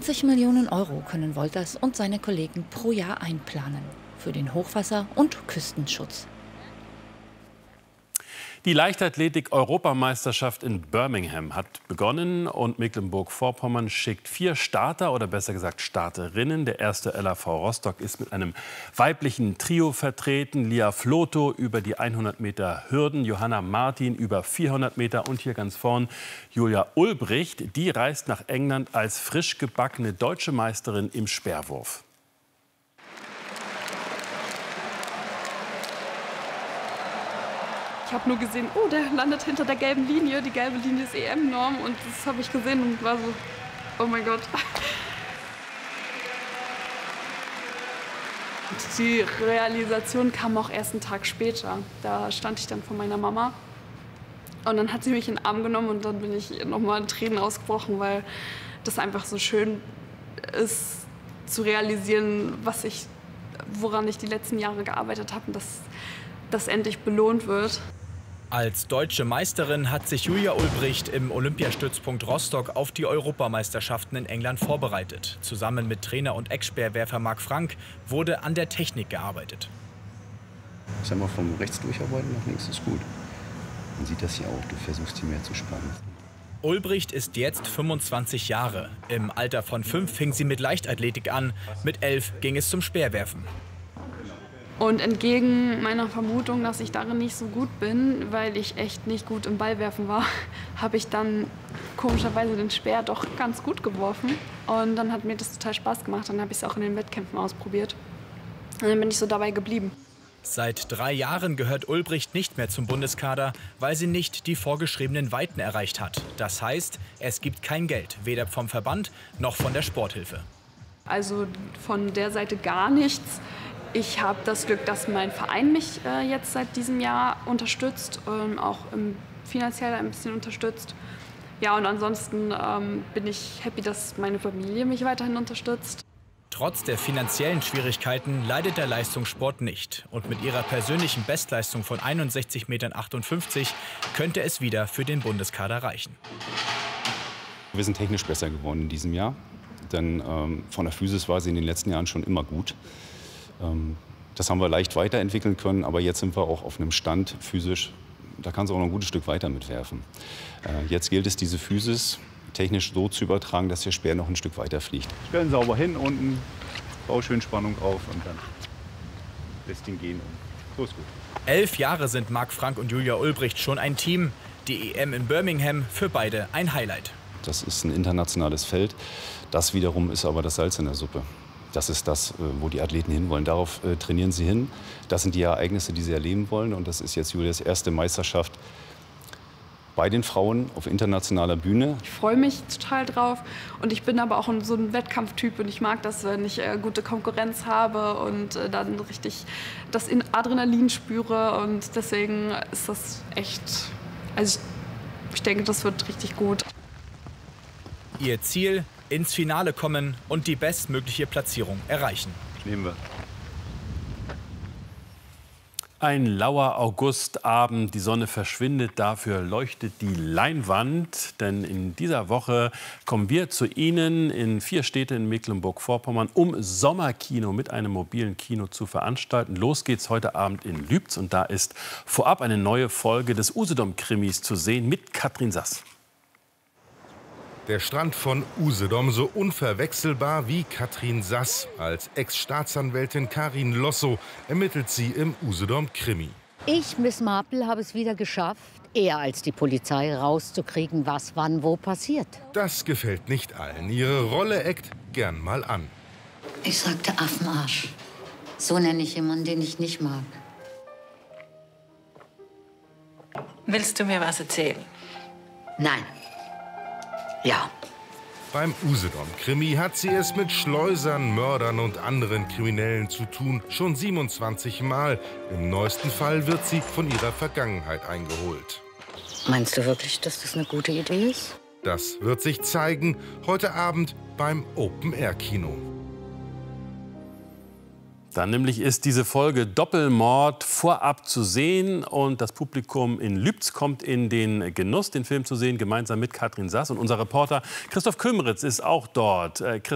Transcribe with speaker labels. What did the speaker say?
Speaker 1: 20 Millionen Euro können Wolters und seine Kollegen pro Jahr einplanen für den Hochwasser- und Küstenschutz.
Speaker 2: Die Leichtathletik-Europameisterschaft in Birmingham hat begonnen und Mecklenburg-Vorpommern schickt 4 Starter oder besser gesagt Starterinnen. Der erste LAV Rostock ist mit einem weiblichen Trio vertreten. Lia Floto über die 100 Meter Hürden, Johanna Martin über 400 Meter und hier ganz vorn Julia Ulbricht. Die reist nach England als frisch gebackene deutsche Meisterin im Speerwurf.
Speaker 3: Ich habe nur gesehen, oh, der landet hinter der gelben Linie. Die gelbe Linie ist EM-Norm und das habe ich gesehen und war so, oh mein Gott. Und die Realisation kam auch erst einen Tag später. Da stand ich dann vor meiner Mama und dann hat sie mich in den Arm genommen und dann bin ich nochmal in Tränen ausgebrochen, weil das einfach so schön ist zu realisieren, woran ich die letzten Jahre gearbeitet habe und dass das endlich belohnt wird.
Speaker 4: Als deutsche Meisterin hat sich Julia Ulbricht im Olympiastützpunkt Rostock auf die Europameisterschaften in England vorbereitet. Zusammen mit Trainer und Ex-Speerwerfer Marc Frank wurde an der Technik gearbeitet.
Speaker 5: Ich sag mal, vom rechts durcharbeiten nach links ist gut. Man sieht das hier auch, du versuchst hier mehr zu spannen.
Speaker 4: Ulbricht ist jetzt 25 Jahre. Im Alter von 5 fing sie mit Leichtathletik an, mit 11 ging es zum Speerwerfen.
Speaker 3: Und entgegen meiner Vermutung, dass ich darin nicht so gut bin, weil ich echt nicht gut im Ballwerfen war, habe ich dann komischerweise den Speer doch ganz gut geworfen. Und dann hat mir das total Spaß gemacht. Dann habe ich es auch in den Wettkämpfen ausprobiert. Und dann bin ich so dabei geblieben.
Speaker 4: Seit 3 Jahren gehört Ulbricht nicht mehr zum Bundeskader, weil sie nicht die vorgeschriebenen Weiten erreicht hat. Das heißt, es gibt kein Geld, weder vom Verband noch von der Sporthilfe.
Speaker 3: Also von der Seite gar nichts. Ich habe das Glück, dass mein Verein mich jetzt seit diesem Jahr unterstützt, auch finanziell ein bisschen unterstützt. Ja, und ansonsten bin ich happy, dass meine Familie mich weiterhin unterstützt.
Speaker 4: Trotz der finanziellen Schwierigkeiten leidet der Leistungssport nicht. Und mit ihrer persönlichen Bestleistung von 61,58 Metern könnte es wieder für den Bundeskader reichen.
Speaker 5: Wir sind technisch besser geworden in diesem Jahr, denn von der Physis war sie in den letzten Jahren schon immer gut. Das haben wir leicht weiterentwickeln können, aber jetzt sind wir auch auf einem Stand physisch, da kann sie auch noch ein gutes Stück weiter mitwerfen. Jetzt gilt es, diese Physis technisch so zu übertragen, dass der Speer noch ein Stück weiter fliegt.
Speaker 6: Stellen sauber hin, unten, bau schön Spannung auf und dann lässt ihn gehen. So ist gut.
Speaker 4: 11 Jahre sind Marc Frank und Julia Ulbricht schon ein Team. Die EM in Birmingham für beide ein Highlight.
Speaker 5: Das ist ein internationales Feld. Das wiederum ist aber das Salz in der Suppe. Das ist das, wo die Athleten hinwollen. Darauf trainieren sie hin. Das sind die Ereignisse, die sie erleben wollen. Und das ist jetzt Julias erste Meisterschaft bei den Frauen auf internationaler Bühne.
Speaker 3: Ich freue mich total drauf. Und ich bin aber auch so ein Wettkampftyp. Und ich mag das, wenn ich gute Konkurrenz habe und dann richtig das Adrenalin spüre. Und deswegen ist das echt... Also ich denke, das wird richtig gut.
Speaker 4: Ihr Ziel: ins Finale kommen und die bestmögliche Platzierung erreichen.
Speaker 6: Nehmen wir.
Speaker 2: Ein lauer Augustabend, die Sonne verschwindet, dafür leuchtet die Leinwand. Denn in dieser Woche kommen wir zu Ihnen in 4 Städte in Mecklenburg-Vorpommern, um Sommerkino mit einem mobilen Kino zu veranstalten. Los geht's heute Abend in Lübz und da ist vorab eine neue Folge des Usedom-Krimis zu sehen mit Katrin Sass.
Speaker 7: Der Strand von Usedom, so unverwechselbar wie Katrin Sass. Als Ex-Staatsanwältin Karin Losso ermittelt sie im Usedom-Krimi.
Speaker 8: Ich, Miss Marple, habe es wieder geschafft, eher als die Polizei rauszukriegen, was wann wo passiert.
Speaker 7: Das gefällt nicht allen. Ihre Rolle eckt gern mal an.
Speaker 8: Ich sagte Affenarsch. So nenne ich jemanden, den ich nicht mag.
Speaker 9: Willst du mir was erzählen?
Speaker 8: Nein. Ja.
Speaker 7: Beim Usedom-Krimi hat sie es mit Schleusern, Mördern und anderen Kriminellen zu tun. Schon 27 Mal. Im neuesten Fall wird sie von ihrer Vergangenheit eingeholt.
Speaker 8: Meinst du wirklich, dass das eine gute Idee ist?
Speaker 7: Das wird sich zeigen heute Abend beim Open-Air-Kino.
Speaker 2: Dann nämlich ist diese Folge Doppelmord vorab zu sehen und das Publikum in Lübz kommt in den Genuss, den Film zu sehen, gemeinsam mit Katrin Sass. Und unser Reporter Christoph Kömeritz ist auch dort.